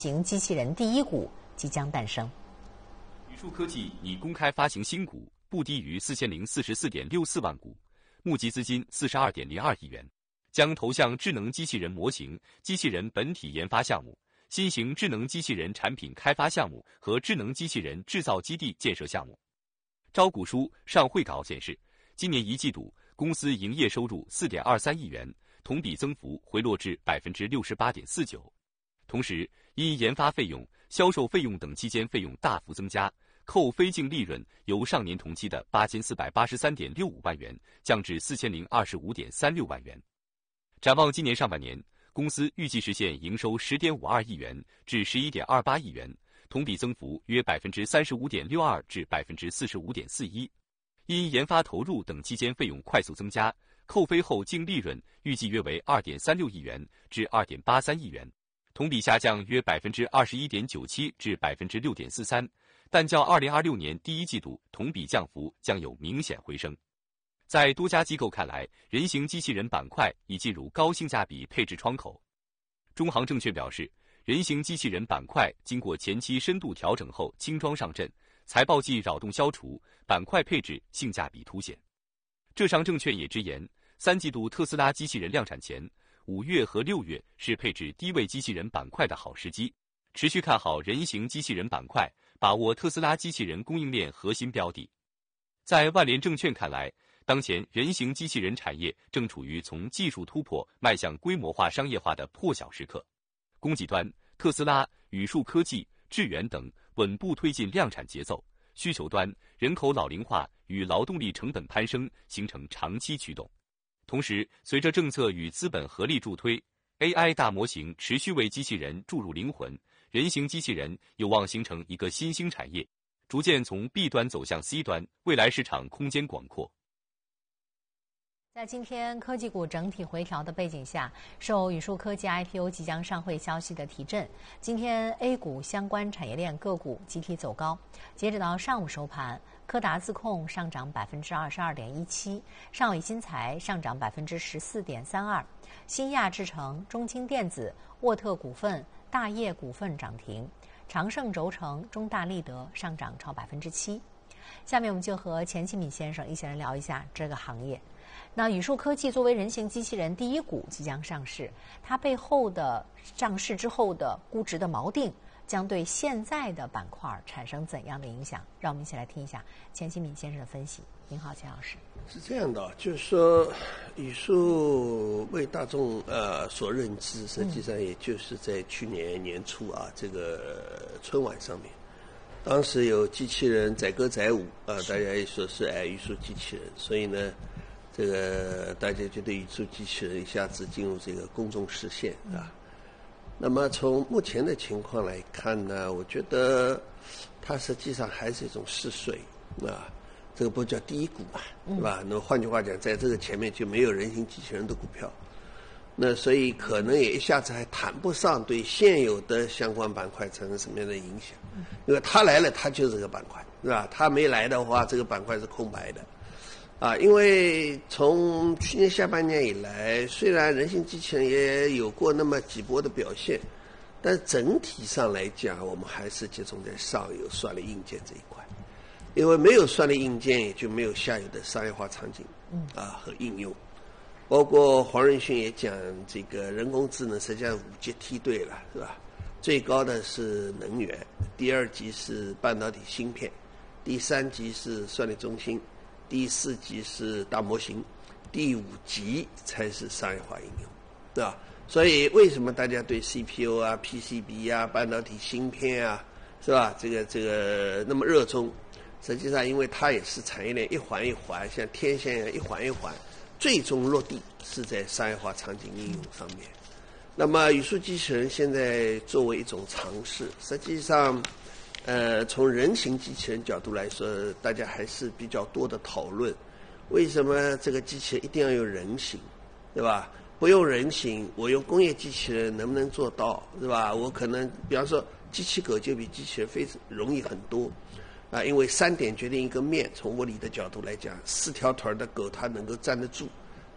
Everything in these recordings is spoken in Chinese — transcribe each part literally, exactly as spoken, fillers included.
型机器人第一股即将诞生。 宇树科技拟公开发行新股，不低于四千零四十四点六四万股，募集资金四十二点零二亿元，将投向智能机器人模型、机器人本体研发项目、新型智能机器人产品开发项目和智能机器人制造基地建设项目。招股书上会稿显示，今年一季度公司营业收入四点二三亿元，同比增幅回落至百分之六十八点四九。同时，因研发费用、销售费用等期间费用大幅增加，扣非净利润由上年同期的八千四百八十三点六五万元降至四千零二十五点三六万元。展望今年上半年，公司预计实现营收十点五二亿元至十一点二八亿元，同比增幅约百分之三十五点六二至百分之四十五点四一。因研发投入等期间费用快速增加，扣非后净利润预计约为二点三六亿元至二点八三亿元，同比下降约百分之二十一点九七至百分之六点四三，但较二零二六年第一季度同比降幅将有明显回升。在多家机构看来，人形机器人板块已进入高性价比配置窗口。中航证券表示，人形机器人板块经过前期深度调整后轻装上阵，财报季扰动消除，板块配置性价比凸显。浙商证券也直言，三季度特斯拉机器人量产前，五月和六月是配置低位机器人板块的好时机，持续看好人形机器人板块，把握特斯拉机器人供应链核心标的。在万联证券看来，当前人形机器人产业正处于从技术突破迈向规模化商业化的破晓时刻。供给端，特斯拉、宇树科技、智源等稳步推进量产节奏；需求端，人口老龄化与劳动力成本攀升形成长期驱动。同时，随着政策与资本合力助推 ，A I 大模型持续为机器人注入灵魂，人形机器人有望形成一个新兴产业，逐渐从 B 端走向 C 端，未来市场空间广阔。 在今天科技股整体回调的背景下，受宇树科技 I P O 即将上会消息的提振，今天 A 股相关产业链个股集体走高。截止到上午收盘，柯达自控上涨百分之二十二点一七，上尾新材上涨百分之十四点三二，新亚制成、中青电子、沃特股份、大业股份涨停，长盛轴承、中大立德上涨超百分之七。下面我们就和钱其敏先生一起来聊一下这个行业。那宇树科技作为人形机器人第一股即将上市，它背后的上市之后的估值的锚定将对现在的板块产生怎样的影响？让我们一起来听一下钱其敏先生的分析。您好，钱老师。 是这样的，就是说宇树为大众呃所认知，实际上也就是在去年年初啊，这个春晚上面，当时有机器人载歌载舞啊，大家也说是哎宇树机器人，所以呢。这个大家觉得宇树机器人一下子进入这个公众视线啊。那么从目前的情况来看呢，我觉得它实际上还是一种试水啊，这个不叫第一股嘛，对吧？那么换句话讲，在这个前面就没有人形机器人的股票，那所以可能也一下子还谈不上对现有的相关板块产生什么样的影响，因为它来了，它就是个板块，是吧？它没来的话，这个板块是空白的。啊，因为从去年下半年以来，虽然人形机器人也有过那么几波的表现，但整体上来讲，我们还是集中在上游算力硬件这一块，因为没有算力硬件，也就没有下游的商业化场景啊和应用。包括黄仁勋也讲，这个人工智能实际上五级梯队了，是吧？最高的是能源，第二级是半导体芯片，第三级是算力中心。第四级是大模型，第五级才是商业化应用，对吧？所以为什么大家对 C P U 啊、P C B 啊、半导体芯片啊，是吧？这个这个那么热衷？实际上，因为它也是产业链一环一环，像天线一样一环一环，最终落地是在商业化场景应用上面。那么宇树机器人现在作为一种尝试，实际上。呃，从人形机器人角度来说，大家还是比较多的讨论，为什么这个机器人一定要有人形，对吧？不用人形，我用工业机器人能不能做到，是吧？我可能，比方说，机器狗就比机器人非常容易很多，啊，因为三点决定一个面。从物理的角度来讲，四条腿的狗它能够站得住，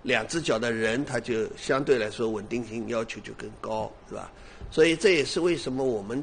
两只脚的人，它就相对来说稳定性要求就更高，是吧？所以这也是为什么我们